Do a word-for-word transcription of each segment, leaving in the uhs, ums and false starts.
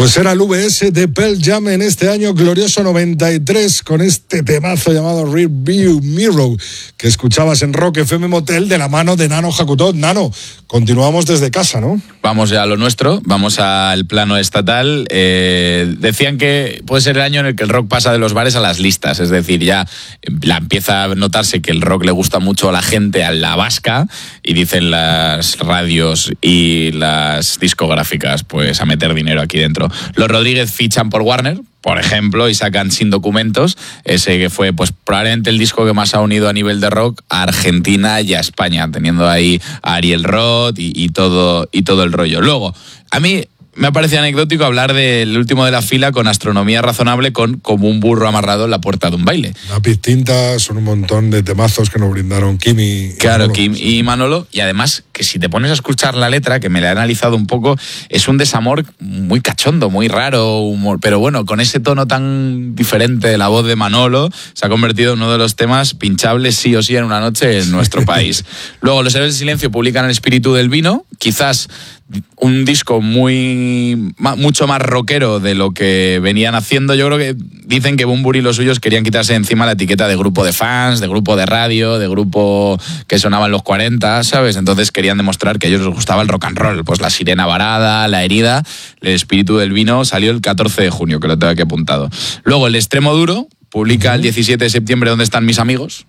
Pues era el V S de Pearl Jam en este año glorioso noventa y tres, con este temazo llamado Rearview Mirror, que escuchabas en Rock F M Motel de la mano de Nano Jacutot. Nano, continuamos desde casa, ¿no? Vamos ya a lo nuestro, vamos al plano estatal. Eh, decían que puede ser el año en el que el rock pasa de los bares a las listas, es decir, ya la empieza a notarse que el rock le gusta mucho a la gente, a la vasca, y dicen las radios y las discográficas, pues a meter dinero aquí dentro. Los Rodríguez fichan por Warner, por ejemplo, y sacan Sin Documentos, ese que fue pues probablemente el disco que más ha unido a nivel de rock a Argentina y a España, teniendo ahí a Ariel Roth y, y, todo, y todo el rollo. Luego, a mí me ha parecido anecdótico hablar del último de la fila con Astronomía Razonable, con Como un burro amarrado en la puerta de un baile. Lápiz Tinta, son un montón de temazos que nos brindaron Kim y Claro, Manolo. Kim y Manolo, y además que si te pones a escuchar la letra, que me la he analizado un poco, es un desamor muy cachondo, muy raro, humor, pero bueno, con ese tono tan diferente de la voz de Manolo, se ha convertido en uno de los temas pinchables sí o sí en una noche en nuestro país. Luego, Los Héroes del Silencio publican El Espíritu del Vino, quizás un disco muy mucho más rockero de lo que venían haciendo. Yo creo que dicen que Bunbury y los suyos querían quitarse encima la etiqueta de grupo de fans, de grupo de radio, de grupo que sonaba en los cuarenta, ¿sabes? Entonces querían demostrar que a ellos les gustaba el rock and roll. Pues La Sirena Varada, La Herida, El Espíritu del Vino salió el catorce de junio, que lo tengo aquí apuntado. Luego El Extremo Duro publica el diecisiete de septiembre ¿Dónde están mis amigos?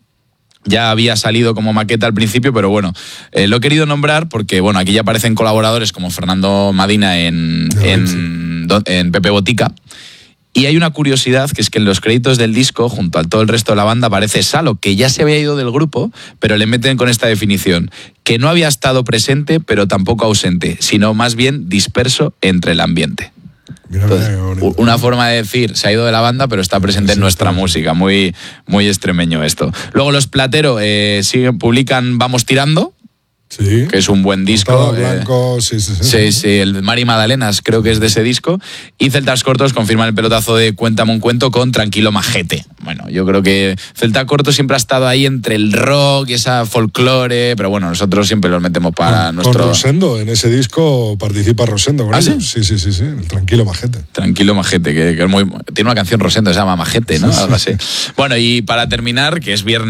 Ya había salido como maqueta al principio, pero bueno, eh, lo he querido nombrar porque, bueno, aquí ya aparecen colaboradores como Fernando Madina en, en, en Pepe Botica. Y hay una curiosidad, que es que en los créditos del disco, junto a todo el resto de la banda, aparece Salo, que ya se había ido del grupo, pero le meten con esta definición, que no había estado presente, pero tampoco ausente, sino más bien disperso entre el ambiente. Entonces, una forma de decir, se ha ido de la banda, pero está presente en nuestra música. Muy, muy extremeño esto. Luego los Platero eh, siguen, publican Vamos Tirando, sí, que es un buen disco. Blanco, eh, sí, sí, sí. Sí, sí, el Mari Magdalenas creo que es de ese disco. Y Celtas Cortos confirman el pelotazo de Cuéntame un cuento con Tranquilo Majete. Bueno, yo creo que Celta Corto siempre ha estado ahí entre el rock y esa folclore, pero bueno, nosotros siempre los metemos para con, nuestro... Con Rosendo, en ese disco participa Rosendo. ¿Ah, sí? Sí, sí, sí, sí, el Tranquilo Majete. Tranquilo Majete, que, que es muy... Tiene una canción Rosendo, se llama Majete, ¿no? Sí, sí. Algo así. Bueno, y para terminar, que es viernes